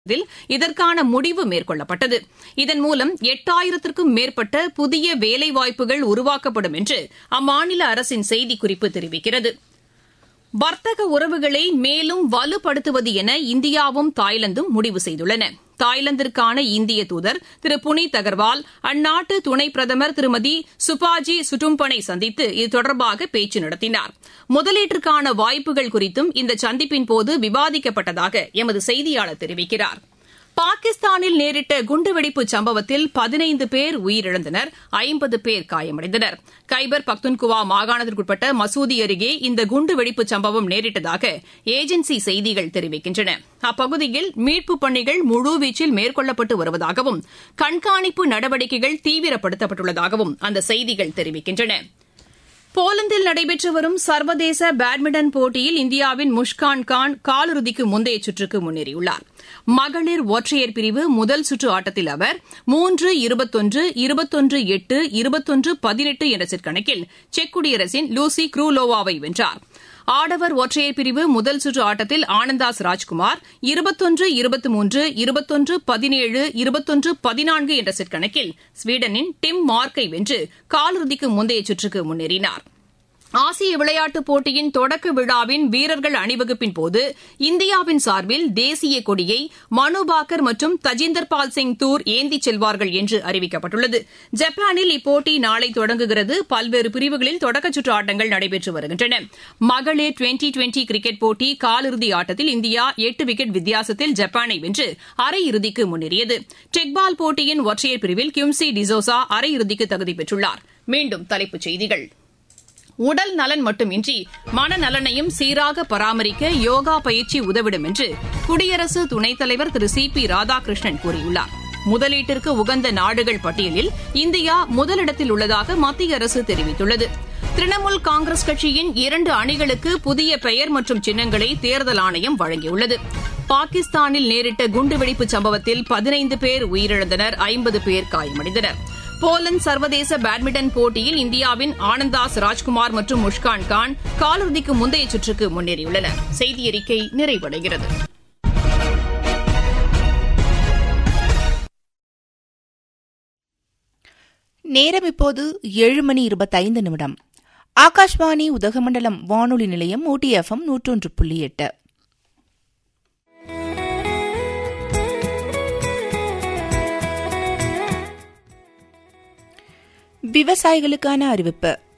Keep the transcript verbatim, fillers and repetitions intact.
இதற்கான முடிவு மேற்கொள்ளப்பட்டது. இதன் மூலம் எட்டாயிரத்திற்கும் மேற்பட்ட புதிய வேலைவாய்ப்புகள் உருவாக்கப்படும் என்று அம்மாநில அரசின் செய்திக்குறிப்பு தெரிவிக்கிறது. வர்த்தக உறவுகளை மேலும் வலுப்படுத்துவது என இந்தியாவும் தாய்லாந்தும் முடிவு செய்துள்ளன. தாய்லாந்திற்கான இந்திய தூதர் திரு புனித் அகர்வால் அந்நாட்டு துணை பிரதமர் திருமதி சுபாஜி சுட்டும்பனை சந்தித்து இது தொடர்பாக பேச்சு நடத்தினார். முதலீட்டிற்கான வாய்ப்புகள் குறித்தும் இந்த சந்திப்பின்போது விவாதிக்கப்பட்டதாக எமது செய்தியாளர் தெரிவிக்கிறார். பாகிஸ்தானில் நேரிட்ட குண்டுவெடிப்பு சம்பவத்தில் பதினைந்து பேர் உயிரிழந்தனர், ஐம்பது பேர் காயமடைந்தனர். கைபர் பக்துன்குவா மாகாணத்திற்குட்பட்ட மசூதி அருகே இந்த குண்டுவெடிப்பு சம்பவம் நேரிட்டதாக ஏஜென்சி செய்திகள் தெரிவிக்கின்றன. அப்பகுதியில் மீட்புப் பணிகள் முழுவீச்சில் மேற்கொள்ளப்பட்டு வருவதாகவும் கண்காணிப்பு நடவடிக்கைகள் தீவிரப்படுத்தப்பட்டுள்ளதாகவும் அந்த செய்திகள் தெரிவிக்கின்றன. போலந்தில் நடைபெற்று வரும் சர்வதேச பேட்மிண்டன் போட்டியில் இந்தியாவின் முஷ்கான் கான் காலிறுதிக்கு முந்தைய சுற்றுக்கு முன்னேறியுள்ளார். மகளிர் ஒற்றையர் பிரிவு முதல் சுற்று ஆட்டத்தில் அவர் மூன்று இருபத்தொன்று இருபத்தொன்று எட்டு இருபத்தொன்று பதினெட்டு என்ற செட் கணக்கில் செக் குடியரசின் லூசி க்ரூலோவாவை வென்றார். ஆடவர் ஒற்றையர் பிரிவு முதல் சுற்று ஆட்டத்தில் ஆனந்தாஸ் ராஜ்குமார் இருபத்தொன்று இருபத்தி மூன்று இருபத்தொன்று பதினேழு இருபத்தொன்று பதினான்கு என்ற செட் கணக்கில் ஸ்வீடனின் டிம் மார்க்கை வென்று காலிறுதிக்கு முந்தைய சுற்றுக்கு முன்னேறினார். ஆசிய விளையாட்டுப் போட்டியின் தொடக்க விழாவின் வீரர்கள் அணிவகுப்பின் போது இந்தியாவின் சார்பில் தேசிய கொடியை மனுபாக்கர் மற்றும் தஜிந்தர் பால் சிங் தூர் ஏந்திச் செல்வார்கள் என்று அறிவிக்கப்பட்டுள்ளது. ஜப்பானில் இப்போட்டி நாளை தொடங்குகிறது. பல்வேறு பிரிவுகளில் தொடக்கச் சுற்று ஆட்டங்கள் நடைபெற்று வருகின்றன. மகளிர் டுவெண்டி டுவெண்டி கிரிக்கெட் போட்டி காலிறுதி ஆட்டத்தில் இந்தியா எட்டு விக்கெட் வித்தியாசத்தில் ஜப்பானை வென்று அரையிறுதிக்கு முன்னேறியது. டெக்பால் போட்டியின் ஒற்றையர் பிரிவில் கியூம்சி டிசோசா அரையிறுதிக்கு தகுதி பெற்றுள்ளார். மீண்டும் தலைப்புச் செய்திகள். உடல் நலன் மட்டுமின்றி மனநலனையும் சீராக பராமரிக்க யோகா பயிற்சி உதவிடும் என்று குடியரசு துணைத் தலைவர் திரு சி பி ராதாகிருஷ்ணன் கூறியுள்ளார். முதலீட்டிற்கு உகந்த நாடுகள் பட்டியலில் இந்தியா முதலிடத்தில் உள்ளதாக மத்திய அரசு தெரிவித்துள்ளது. திரிணாமுல் காங்கிரஸ் கட்சியின் இரண்டு அணிகளுக்கு புதிய பெயர் மற்றும் சின்னங்களை தேர்தல் ஆணையம் வழங்கியுள்ளது. பாகிஸ்தானில் நேரிட்ட குண்டுவெடிப்பு சம்பவத்தில் பதினைந்து பேர் உயிரிழந்தனர், ஐம்பது பேர் காயமடைந்தனர். போலந்து சர்வதேச பேட்மிண்டன் போட்டியில் இந்தியாவின் ஆனந்தாஸ் ராஜ்குமார் மற்றும் முஷ்கான் கான் காலிறுதிக்கு முந்தைய சுற்றுக்கு முன்னேறியுள்ளனர். செய்தியறிக்கை நிறைவடைகிறது. நேரம் இப்போது ஏழு மணி இருபத்தைந்து நிமிடம். ஆகாஷ்வாணி உதகமண்டலம் வானொலி நிலையம் ஊட்டி எஃப்எம் நூற்றொன்று புள்ளி எட்டு. விவசாயிகளுக்கான அறிவிப்பு.